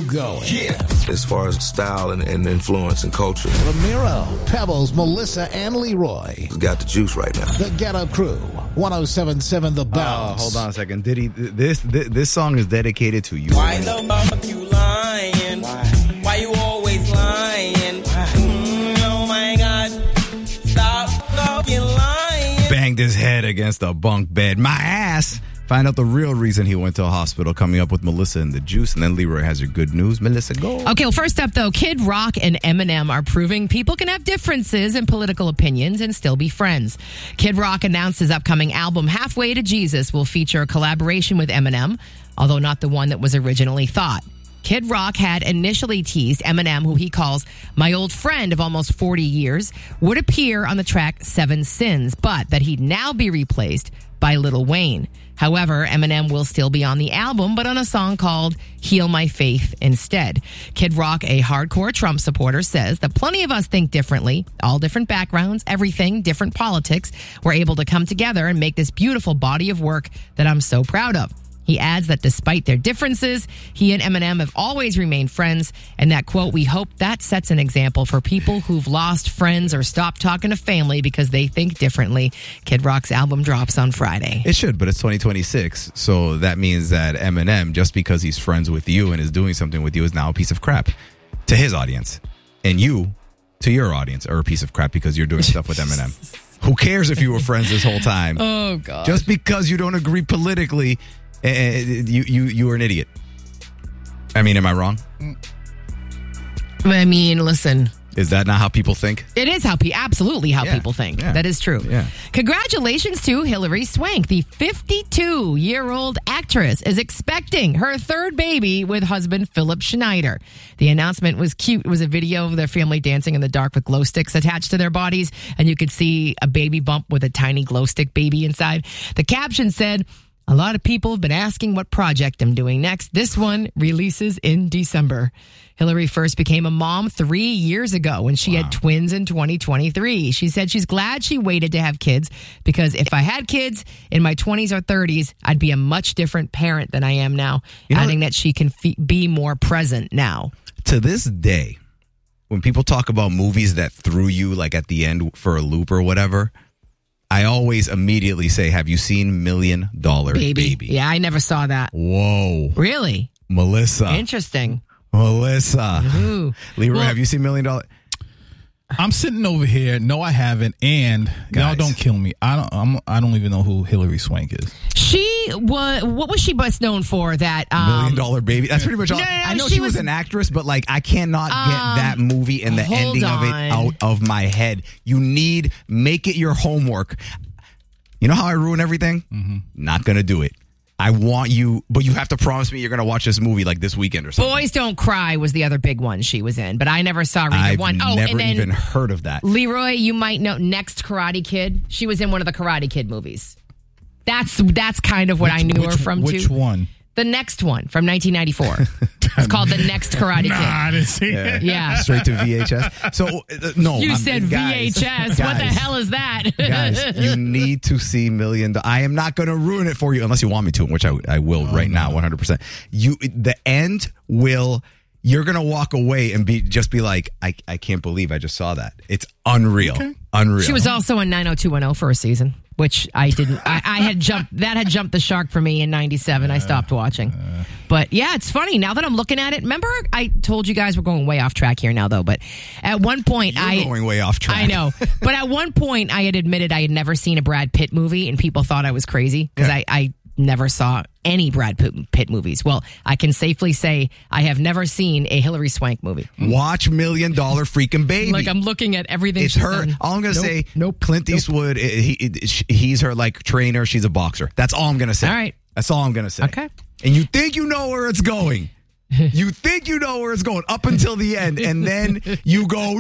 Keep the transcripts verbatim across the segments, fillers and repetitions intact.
going. Yeah. As far as style and, and influence and culture. Ramiro, Pebbles, Melissa, and Leroy. He's got the juice right now. The Ghetto Crew, one oh seven point seven The Bounce. Uh, hold on a second. Did he, this, this this song is dedicated to you. Why the fuck you lying? Why? Why you always lying? Mm, oh my God. Stop fucking lying. Banged his head against a bunk bed. My ass. Find out the real reason he went to a hospital. Coming up with Melissa and the Juice. And then Leroy has your good news. Melissa, go. Okay, well, first up, though, Kid Rock and Eminem are proving people can have differences in political opinions and still be friends. Kid Rock announced his upcoming album, Halfway to Jesus, will feature a collaboration with Eminem, although not the one that was originally thought. Kid Rock had initially teased Eminem, who he calls my old friend of almost forty years, would appear on the track Seven Sins, but that he'd now be replaced by Lil Wayne. However, Eminem will still be on the album, but on a song called Heal My Faith instead. Kid Rock, a hardcore Trump supporter, says that plenty of us think differently, all different backgrounds, everything, different politics. We're able to come together and make this beautiful body of work that I'm so proud of. He adds that despite their differences, he and Eminem have always remained friends, and that, quote, we hope that sets an example for people who've lost friends or stopped talking to family because they think differently. Kid Rock's album drops on Friday. It should, but it's twenty twenty-six, so that means that Eminem, just because he's friends with you and is doing something with you, is now a piece of crap to his audience. And you, to your audience, are a piece of crap because you're doing stuff with Eminem. Who cares if you were friends this whole time? Oh, God. Just because you don't agree politically, uh, you, you, you are an idiot. I mean, am I wrong? I mean, listen. Is that not how people think? It is how pe- absolutely how Yeah. people think. Yeah. That is true. Yeah. Congratulations to Hilary Swank. The fifty-two-year-old actress is expecting her third baby with husband Philip Schneider. The announcement was cute. It was a video of their family dancing in the dark with glow sticks attached to their bodies, and you could see a baby bump with a tiny glow stick baby inside. The caption said, a lot of people have been asking what project I'm doing next. This one releases in December. Hillary first became a mom three years ago when she wow. had twins in twenty twenty-three. She said she's glad she waited to have kids because if I had kids in my twenties or thirties, I'd be a much different parent than I am now, you know, adding that she can f- be more present now. To this day, when people talk about movies that threw you like at the end for a loop or whatever, I always immediately say, have you seen Million Dollar Baby? Baby? Yeah, I never saw that. Whoa. Really? Melissa. Interesting. Melissa. Ooh. Leroy, well, have you seen Million Dollar? I'm sitting over here. No, I haven't. And Guys. y'all don't kill me. I don't. I'm, I don't even know who Hilary Swank is. She was. What was she best known for? That um, Million Dollar Baby. That's pretty much all. No, no, no, I know she she was, was an actress, but like I cannot um, get that movie and the ending on. of it out of my head. You need make it your homework. You know how I ruin everything? Mm-hmm. Not gonna do it. I want you, but you have to promise me you're going to watch this movie like this weekend or something. Boys Don't Cry was the other big one she was in, but I never saw either I've one. I've oh, never and then even heard of that. Leroy, you might know Next Karate Kid. She was in one of the Karate Kid movies. That's that's kind of what which, I knew which, her from, which too. Which one? The next one from nineteen ninety-four. It's called The Next Karate nah, Kid. I didn't see yeah. it. Yeah. Straight to V H S. So, uh, no. You I'm, said guys, V H S. Guys, what the hell is that? Guys, you need to see Million Dollar. I am not going to ruin it for you unless you want me to, which I, I will oh, right no. now, one hundred percent. You, the end will... You're going to walk away and be just be like, I, I can't believe I just saw that. It's unreal. Okay. Unreal. She was also in nine oh two one oh for a season, which I didn't. I, I had jumped. That had jumped the shark for me in ninety-seven. Uh, I stopped watching. Uh, but yeah, it's funny. Now that I'm looking at it, remember I told you guys we're going way off track here now, though. But at one point, you're I. going way off track. I know. But at one point, I had admitted I had never seen a Brad Pitt movie, and people thought I was crazy because yeah. I. I never saw any Brad Pitt movies. Well, I can safely say I have never seen a Hilary Swank movie. Watch Million Dollar freaking Baby. Like I'm looking at everything. It's she's her. Done. All I'm gonna nope, say. Nope. Clint nope. Eastwood. He, he's her like trainer. She's a boxer. That's all I'm gonna say. All right. That's all I'm gonna say. Okay. And you think you know where it's going. You think you know where it's going up until the end, and then you go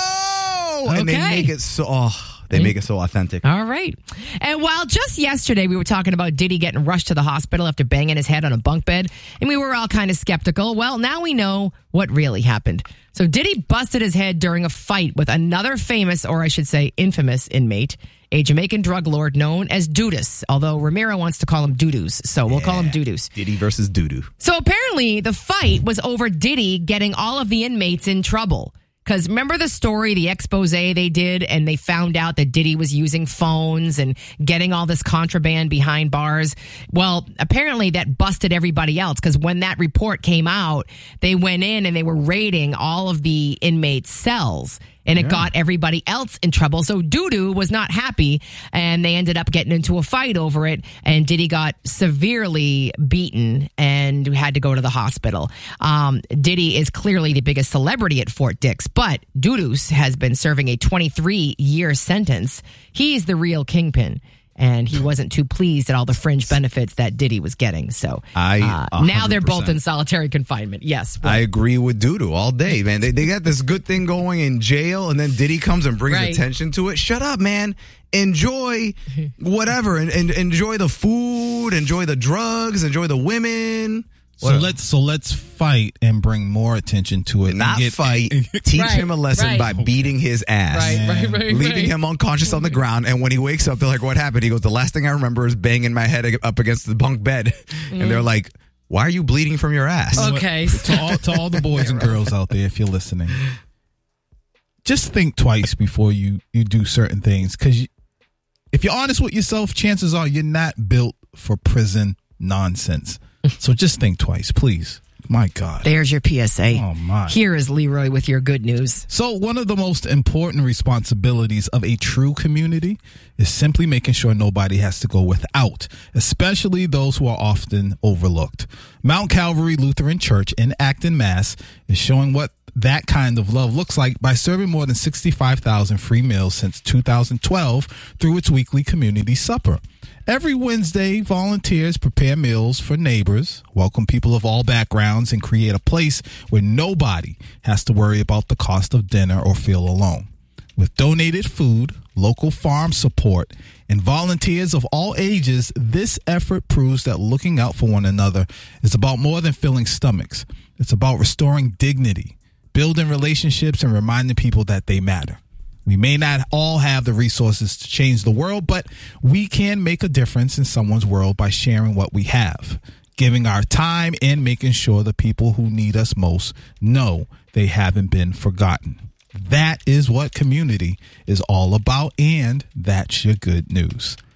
no, okay. and they make it so. Oh, They make it so authentic. All right. And while just yesterday we were talking about Diddy getting rushed to the hospital after banging his head on a bunk bed, and we were all kind of skeptical, well, now we know what really happened. So Diddy busted his head during a fight with another famous, or I should say infamous, inmate a Jamaican drug lord known as Dudus, although Ramiro wants to call him Dudus, so we'll call him Dudus. Diddy versus Dudu. So apparently the fight was over Diddy getting all of the inmates in trouble. Because remember the story, the expose they did, and they found out that Diddy was using phones and getting all this contraband behind bars? Well, apparently that busted everybody else, because when that report came out, they went in and they were raiding all of the inmates' cells. And it yeah. got everybody else in trouble. So Dudu was not happy, and they ended up getting into a fight over it. And Diddy got severely beaten and had to go to the hospital. Um, Diddy is clearly the biggest celebrity at Fort Dix, but Dudus has been serving a twenty-three year sentence. He's the real kingpin. And he wasn't too pleased at all the fringe benefits that Diddy was getting. So I uh, now they're both in solitary confinement. Yes. Well, I agree with Dudu all day, man. They, they got this good thing going in jail, and then Diddy comes and brings right. attention to it. Shut up, man. Enjoy whatever. and, and Enjoy the food. Enjoy the drugs. Enjoy the women. So what? let's so let's fight and bring more attention to it. Not get, fight. Teach right, him a lesson right. by beating his ass. Right, right, right, leaving right. him unconscious on the ground. And when he wakes up, they're like, "What happened?" He goes, "The last thing I remember is banging my head up against the bunk bed." Mm. And they're like, "Why are you bleeding from your ass?" Okay. to all to all the boys and girls out there, if you're listening, just think twice before you you do certain things, because you, if you're honest with yourself, chances are you're not built for prison nonsense. So just think twice, please. My God. There's your P S A. Oh, my. Here is Leroy with your good news. So one of the most important responsibilities of a true community is simply making sure nobody has to go without, especially those who are often overlooked. Mount Calvary Lutheran Church in Acton, Mass. is showing what that kind of love looks like by serving more than sixty-five thousand free meals since two thousand twelve through its weekly community supper. Every Wednesday, volunteers prepare meals for neighbors, welcome people of all backgrounds, and create a place where nobody has to worry about the cost of dinner or feel alone. With donated food, local farm support, and volunteers of all ages, this effort proves that looking out for one another is about more than filling stomachs. It's about restoring dignity, building relationships, and reminding people that they matter. We may not all have the resources to change the world, but we can make a difference in someone's world by sharing what we have, giving our time, and making sure the people who need us most know they haven't been forgotten. That is what community is all about, and that's your good news.